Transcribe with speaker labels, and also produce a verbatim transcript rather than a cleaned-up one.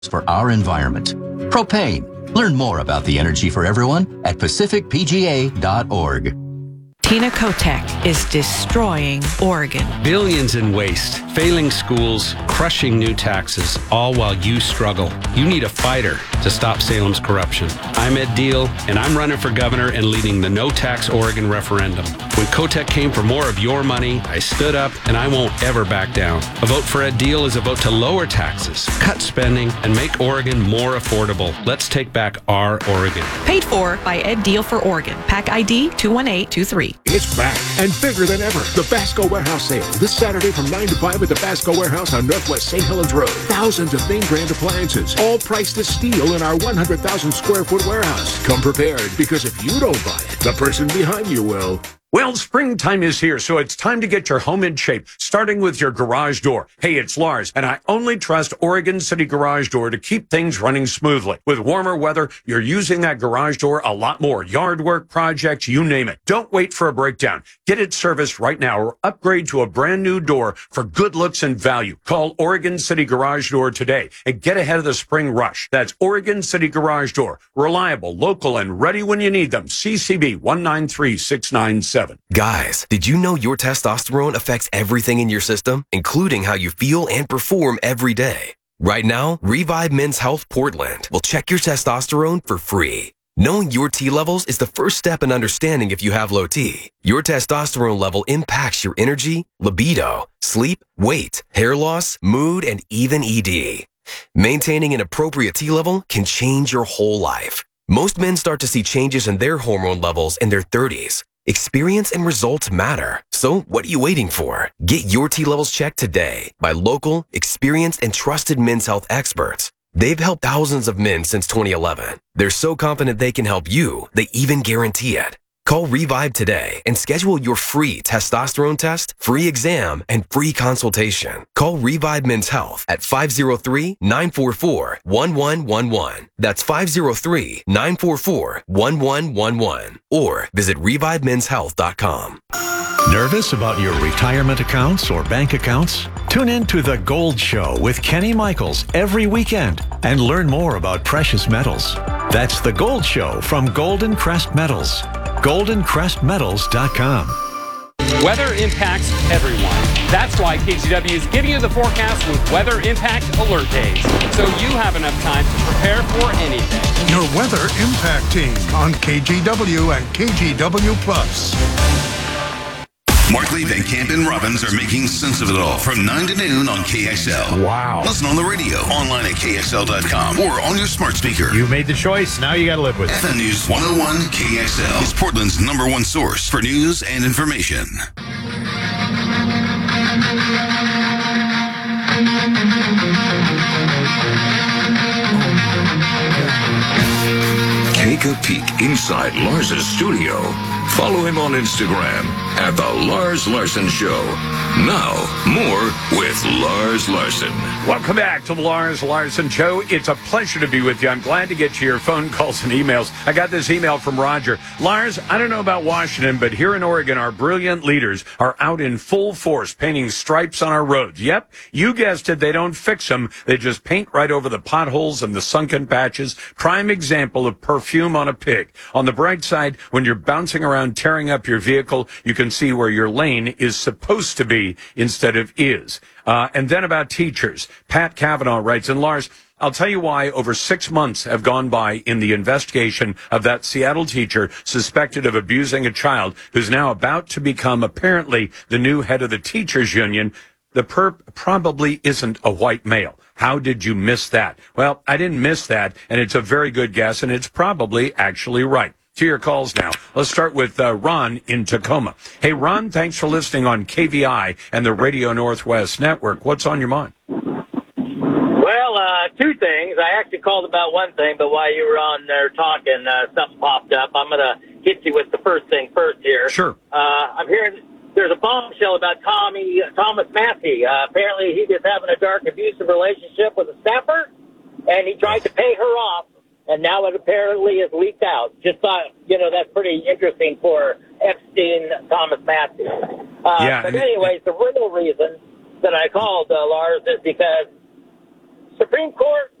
Speaker 1: for our environment. Propane. Learn more about the energy for everyone at pacific p g a dot org.
Speaker 2: Tina Kotek is destroying Oregon.
Speaker 3: Billions in waste, failing schools, crushing new taxes, all while you struggle. You need a fighter to stop Salem's corruption. I'm Ed Deal, and I'm running for governor and leading the No Tax Oregon referendum. When Kotek came for more of your money, I stood up, and I won't ever back down. A vote for Ed Deal is a vote to lower taxes, cut spending, and make Oregon more affordable. Let's take back our Oregon.
Speaker 2: Paid for by Ed Deal for Oregon. Pack I D two one eight two three.
Speaker 4: It's back and bigger than ever. The Basco Warehouse Sale. This Saturday from nine to five at the Basco Warehouse on Northwest Saint Helens Road. Thousands of name brand appliances, all priced as steel in our one hundred thousand square foot warehouse. Come prepared, because if you don't buy it, the person behind you will.
Speaker 5: Well, springtime is here, so it's time to get your home in shape, starting with your garage door. Hey, it's Lars, and I only trust Oregon City Garage Door to keep things running smoothly. With warmer weather, you're using that garage door a lot more. Yard work, projects, you name it. Don't wait for a breakdown. Get it serviced right now or upgrade to a brand new door for good looks and value. Call Oregon City Garage Door today and get ahead of the spring rush. That's Oregon City Garage Door. Reliable, local, and ready when you need them. C C B one nine three six nine seven.
Speaker 6: Guys, did you know your testosterone affects everything in your system, including how you feel and perform every day? Right now, Revive Men's Health Portland will check your testosterone for free. Knowing your T levels is the first step in understanding if you have low T. Your testosterone level impacts your energy, libido, sleep, weight, hair loss, mood, and even E D. Maintaining an appropriate T level can change your whole life. Most men start to see changes in their hormone levels in their thirties. Experience and results matter. So what are you waiting for? Get your T levels checked today by local, experienced, and trusted men's health experts. They've helped thousands of men since twenty eleven. They're so confident they can help you, they even guarantee it. Call Revive today and schedule your free testosterone test, free exam, and free consultation. Call Revive Men's Health at five oh three, nine four four, one one one one. That's five oh three, nine four four, one one one one. Or visit revive men's health dot com.
Speaker 7: Nervous about your retirement accounts or bank accounts? Tune in to The Gold Show with Kenny Michaels every weekend and learn more about precious metals. That's The Gold Show from Golden Crest Metals. golden crest metals dot com.
Speaker 8: Weather impacts everyone. That's why K G W is giving you the forecast with Weather Impact Alert Days, so you have enough time to prepare for anything.
Speaker 9: Your Weather Impact Team on K G W and K G W Plus.
Speaker 10: Markley, Van Camp, and Robbins are making sense of it all from nine to noon on K X L.
Speaker 11: Wow.
Speaker 10: Listen on the radio, online at K X L dot com, or on your smart speaker.
Speaker 11: You made the choice. Now you got to live with it.
Speaker 10: F M News one oh one K X L is Portland's number one source for news and information.
Speaker 12: Take a peek inside Lars's studio. Follow him on Instagram at The Lars Larson Show. Now, more with Lars Larson.
Speaker 5: Welcome back to the Lars Larson Show. It's a pleasure to be with you. I'm glad to get to your phone calls and emails. I got this email from Roger. Lars, I don't know about Washington, but here in Oregon, our brilliant leaders are out in full force painting stripes on our roads. Yep, you guessed it. They don't fix them. They just paint right over the potholes and the sunken patches. Prime example of perfume on a pig. On the bright side, when you're bouncing around tearing up your vehicle, you can see where your lane is supposed to be instead of is. Uh, and then about teachers. Pat Kavanaugh writes, and Lars, I'll tell you why over six months have gone by in the investigation of that Seattle teacher suspected of abusing a child who's now about to become apparently the new head of the teachers union. The perp probably isn't a white male. How did you miss that? Well, I didn't miss that, and it's a very good guess, and it's probably actually right. To your calls now. Let's start with uh, Ron in Tacoma. Hey, Ron, thanks for listening on K V I and the Radio Northwest Network. What's on your mind?
Speaker 13: Well, uh, two things. I actually called about one thing, but while you were on there talking, uh, something popped up. I'm going to hit you with the first thing first here.
Speaker 5: Sure.
Speaker 13: Uh, I'm hearing there's a bombshell about Tommy Thomas Massey. Uh, apparently, he was having a dark, abusive relationship with a staffer, and he tried to pay her off. And now it apparently is leaked out. Just thought, you know, that's pretty interesting for Epstein, Thomas Massey. Uh,
Speaker 5: yeah,
Speaker 13: but anyways, the real reason that I called, uh, Lars, is because Supreme Court